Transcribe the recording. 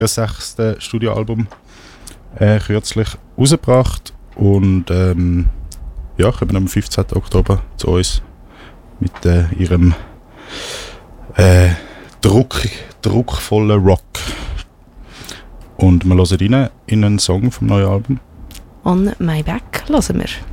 das 6. Studioalbum kürzlich rausgebracht und kommen am 15. Oktober zu uns mit ihrem druckvollen Rock. Und wir hören rein in einen Song vom neuen Album. On My Back hören wir.